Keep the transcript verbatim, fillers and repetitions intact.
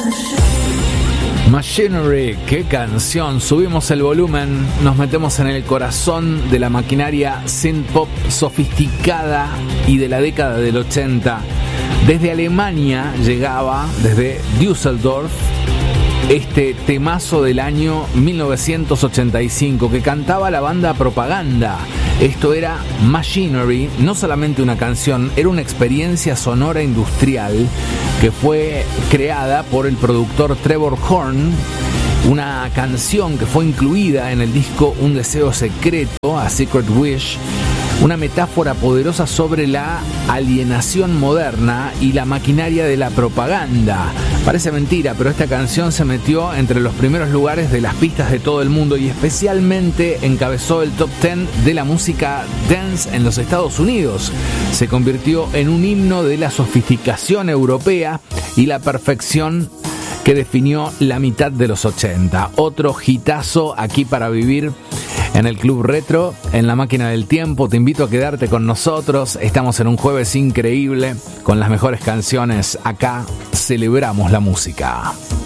Machinery, qué canción. Subimos el volumen, nos metemos en el corazón de la maquinaria synth pop sofisticada y de la década del ochenta. Desde Alemania llegaba, desde Düsseldorf, este temazo del año mil novecientos ochenta y cinco que cantaba la banda Propaganda. Esto era Machinery, no solamente una canción, era una experiencia sonora industrial que fue creada por el productor Trevor Horn, una canción que fue incluida en el disco Un Deseo Secreto, A Secret Wish, una metáfora poderosa sobre la alienación moderna y la maquinaria de la propaganda. Parece mentira, pero esta canción se metió entre los primeros lugares de las pistas de todo el mundo y especialmente encabezó el top diez de la música dance en los Estados Unidos. Se convirtió en un himno de la sofisticación europea y la perfección que definió la mitad de los ochenta. Otro hitazo aquí para vivir en el Club Retro, en la máquina del tiempo. Te invito a quedarte con nosotros. Estamos en un jueves increíble con las mejores canciones. Acá celebramos la música.